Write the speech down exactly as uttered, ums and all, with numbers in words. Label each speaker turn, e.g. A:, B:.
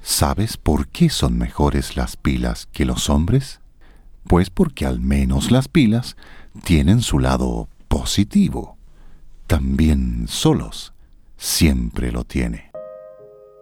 A: ¿Sabes por qué son mejores las pilas que los hombres? Pues porque al menos las pilas tienen su lado positivo. También solos siempre lo tiene.